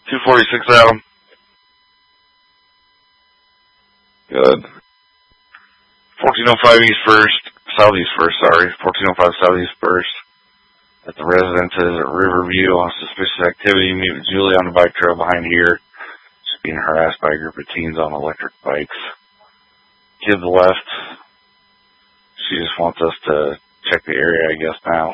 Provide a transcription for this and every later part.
246 Adam. Good. 1405 East First, Southeast First, sorry. 1405 Southeast First. At the residences at Riverview on suspicious activity. Meet with Julie on the bike trail behind here. She's being harassed by a group of teens on electric bikes. Kids left. She just wants us to check the area, I guess, now.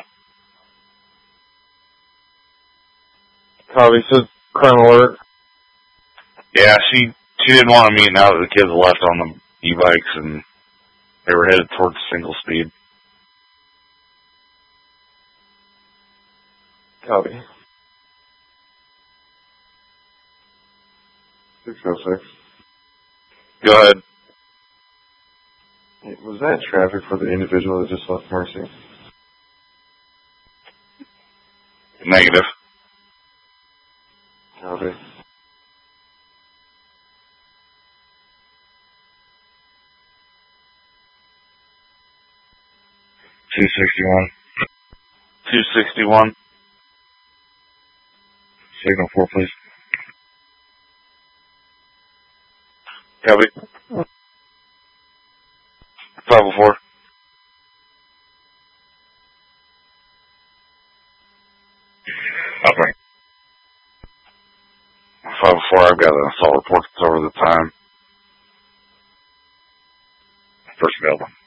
Copy, says crime alert. Yeah, she didn't want to meet now that the kids left on the e-bikes and they were headed towards single speed. Copy. 606. Go ahead. Was that traffic for the individual that just left Mercy? Negative. Copy. $261. Signal 4, please. Copy. 504. Okay. 504, I've got an assault report that's over the time. First available.